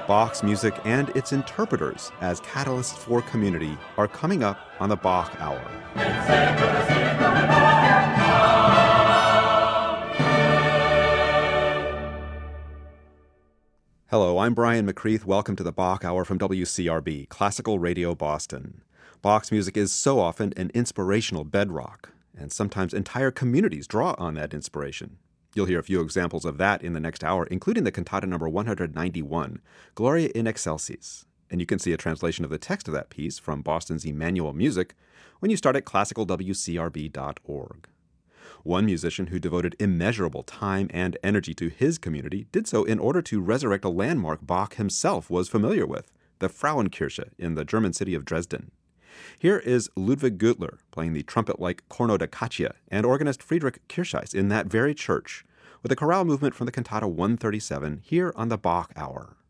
Bach's music and its interpreters as catalysts for community are coming up on the Bach Hour. Hello, I'm Brian McCreath. Welcome to the Bach Hour from WCRB, Classical Radio Boston. Bach's music is so often an inspirational bedrock, and sometimes entire communities draw on that inspiration. You'll hear a few examples of that in the next hour, including the cantata number 191, Gloria in Excelsis. And you can see a translation of the text of that piece from Boston's Emmanuel Music when you start at classicalwcrb.org. One musician who devoted immeasurable time and energy to his community did so in order to resurrect a landmark Bach himself was familiar with, the Frauenkirche in the German city of Dresden. Here is Ludwig Güttler playing the trumpet-like Corno da Caccia and organist Friedrich Kirscheis in that very church, with a chorale movement from the cantata 137 here on the Bach Hour.